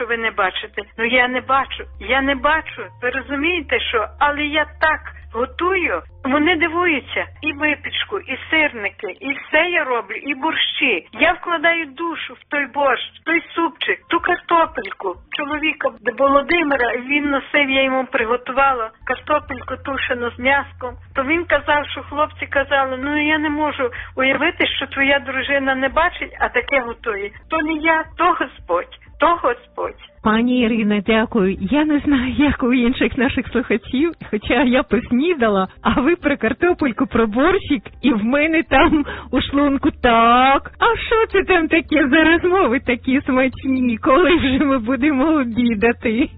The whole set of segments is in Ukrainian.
що ви не бачите. Ну я не бачу. Ви розумієте, що? Але я так готую. Вони дивуються. І випічку, і сирники, і все я роблю, і борщі. Я вкладаю душу в той борщ, в той супчик, ту картопельку. Чоловіка Володимира, він носив, я йому приготувала картопельку тушену з м'яском. То він казав, що хлопці казали, ну я не можу уявити, що твоя дружина не бачить, а таке готує. То не я, то Господь, то Господь. Пані Ірино, дякую. Я не знаю, як у інших наших слухачів, хоча я поснідала, а ви про картопельку, про борщик, і в мене там у шлунку так. А що це там таке за розмови такі смачні, коли вже ми будемо обідати?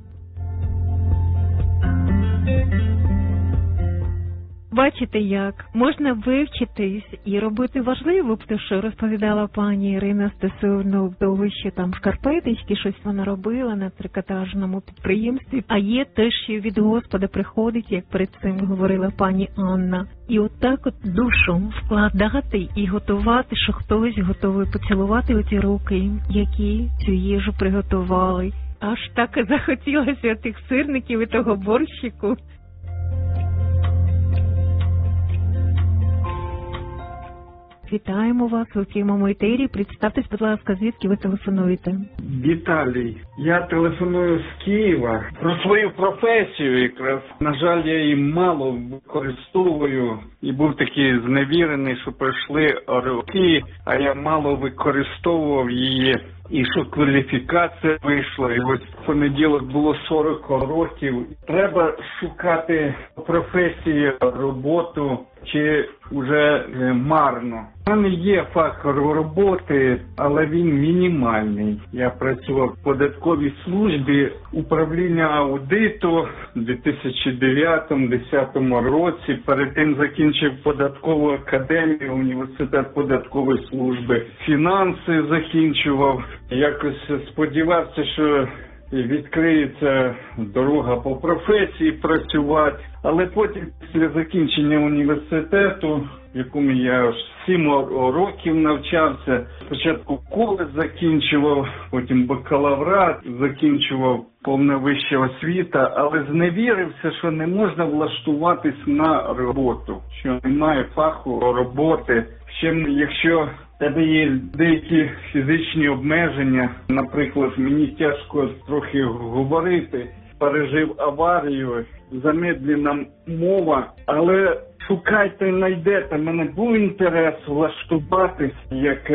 Бачите, як можна вивчитись і робити важливо, те, що розповідала пані Ірина стосовно того, що там шкарпеточки, щось вона робила на трикотажному підприємстві. А є те, що від Господа приходить, як перед цим говорила пані Анна. І отак от душу вкладати і готувати, що хтось готовий поцілувати оті руки, які цю їжу приготували. Аж так захотілося тих сирників і того борщику. Вітаємо вас у прямому етері. Представтесь, будь ласка, звідки ви телефонуєте? Віталій, я телефоную з Києва. Про свою професію якраз. На жаль, я її мало використовую і був такий зневірений, що пройшли роки, а я мало використовував її. І що кваліфікація вийшла, і ось в понеділок було 40 років. Треба шукати професії, роботу, чи вже марно. У мене є фах роботи, але він мінімальний. Я працював в податковій службі управління аудиту у 2009-2010 році. Перед тим закінчив податкову академію, університет податкової служби. Фінанси закінчував. Якось сподівався, що відкриється дорога по професії працювати. Але потім, після закінчення університету, в якому я 7 років навчався, спочатку коледж закінчував, потім бакалаврат, закінчував повна вища освіта, але зневірився, що не можна влаштуватись на роботу, що немає фаху роботи. Ще якщо в тебе є деякі фізичні обмеження, наприклад, мені тяжко трохи говорити, пережив аварію, замедлена мова, але шукайте, знайдете. Мене був інтерес влаштуватись як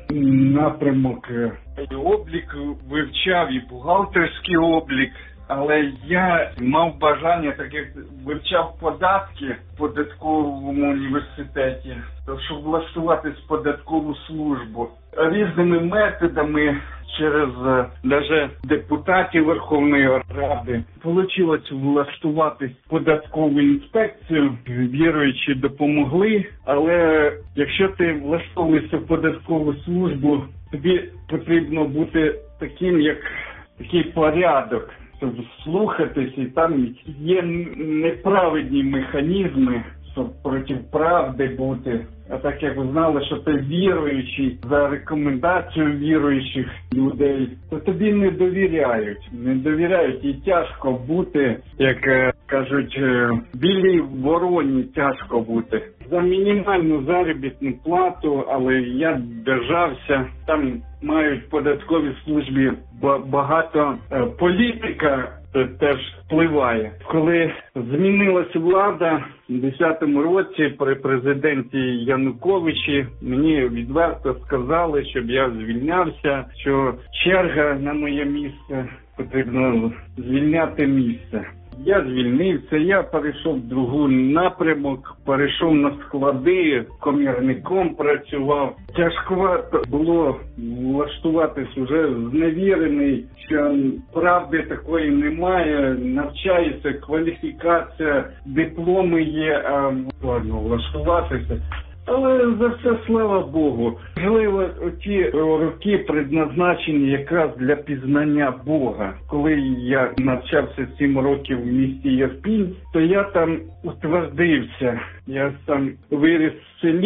напрямок. І облік вивчав, і бухгалтерський облік. Але я мав бажання, так як вивчав податки в податковому університеті, щоб влаштуватись в податкову службу. Різними методами, через навіть депутатів Верховної Ради, вийшло влаштуватись в податкову інспекцію. Віруючі допомогли, але якщо ти влаштовуєшся в податкову службу, тобі потрібно бути таким, як такий порядок. Слухатись, і там є неправедні механізми, щоб проти правди бути. А так як ви знали, що ти віруючий, за рекомендацією віруючих людей, то тобі не довіряють. Не довіряють, і тяжко бути, як кажуть, білій вороні тяжко бути. За мінімальну заробітну плату, але я держався, там мають в податковій службі багато політика теж впливає. Коли змінилася влада в 2010 році при президенті Януковичі, мені відверто сказали, щоб я звільнявся, що черга на моє місце, потрібно звільняти місце. Я звільнився, я перейшов в другий напрямок, перейшов на склади, комірником працював. Тяжковато було влаштуватись, уже зневірений, що правди такої немає, навчаюся, кваліфікація, дипломи є, а складно влаштуватися. Але за все слава Богу. Можливо, ті роки предназначені якраз для пізнання Бога. Коли я навчався 7 років в місті Ірпінь, то я там утвердився. Я там виріс в селі,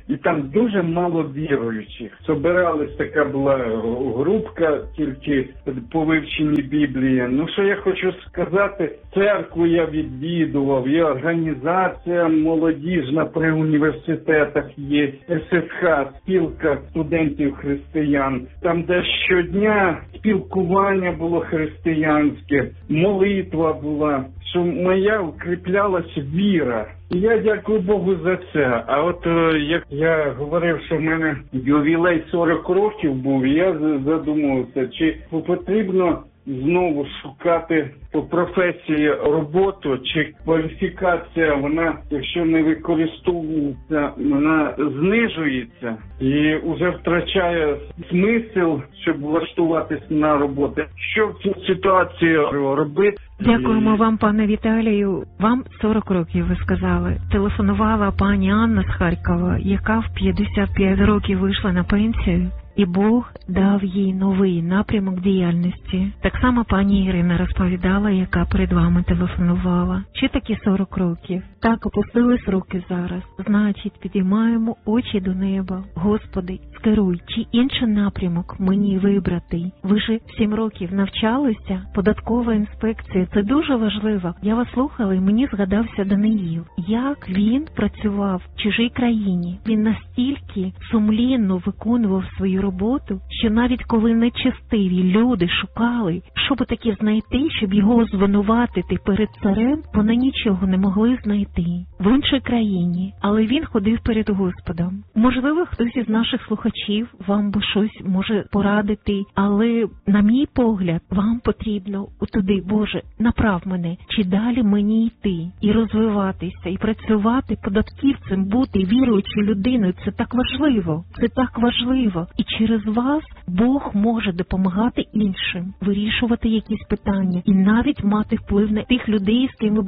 і там дуже мало віруючих. Собиралась така була групка тільки по вивченні Біблії. Ну, що я хочу сказати, церкву я відвідував, є організація молодіжна при університетах є, ССХ, спілка студентів-християн, там де щодня спілкування було християнське, молитва була, що моя укріплялась віра. І я дякую Богу за це. А от як я говорив, що в мене ювілей 40 років був, я задумався, чи потрібно знову шукати по професії роботу, чи кваліфікація, вона, якщо не використовується, вона знижується і вже втрачає смисл, щоб влаштуватись на роботу. Що в цій ситуації робити? Дякуємо вам, пане Віталію. Вам 40 років, ви сказали. Телефонувала пані Анна з Харкова, яка в 55 років вийшла на пенсію. І Бог дав їй новий напрямок діяльності. Так само пані Ірина розповідала, яка перед вами телефонувала. Чи такі 40 років? Так, опустились руки зараз. Значить, підіймаємо очі до неба. Господи, скеруй, чи інший напрямок мені вибрати? Ви ж 7 років навчалися? Податкова інспекція – це дуже важливо. Я вас слухала, і мені згадався Даниїл. Як він працював в чужій країні. Він настільки сумлінно виконував свою роботу, що навіть коли нечестиві люди шукали, щоб таке знайти, щоб його звинуватити перед царем, вони нічого не могли знайти в іншій країні, але він ходив перед Господом. Можливо, хтось із наших слухачів вам би щось може порадити, але, на мій погляд, вам потрібно туди, Боже, направ мене, чи далі мені йти і розвиватися, і працювати податківцем, бути віруючою людиною. Це так важливо, це так важливо. І через вас Бог може допомагати іншим, вирішувати якісь питання і навіть мати вплив на тих людей, з ким ви